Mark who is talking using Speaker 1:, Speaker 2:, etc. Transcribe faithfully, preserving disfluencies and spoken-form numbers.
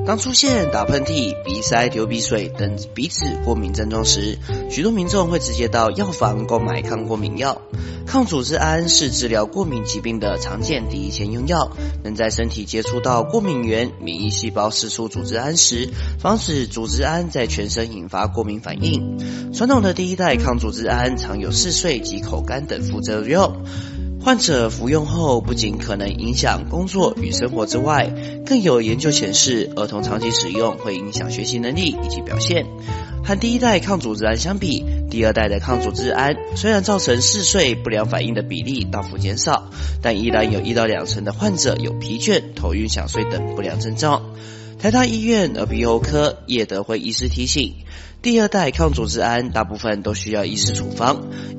Speaker 1: 当出现打喷嚏、鼻塞、流鼻水等鼻子过敏症状时，许多民众会直接到药房购买抗过敏药。抗组织胺是治疗过敏疾病的常见第一线用药，能在身体接触到过敏原、免疫细胞释出组织胺时，防止组织胺在全身引发过敏反应。传统的第一代抗组织胺常有嗜睡及口干等副作用。患者服用后不仅可能影响工作与生活之外，更有研究显示，儿童长期使用会影响学习能力以及表现。和第一代抗组织胺相比，第二代的抗组织胺虽然造成嗜睡、不良反应的比例大幅减少，但依然有一到两成的患者有疲倦、头晕、想睡等不良症状。台大医院耳鼻喉科叶德辉医师提醒，第二代抗组织胺大部分都需要医师处方，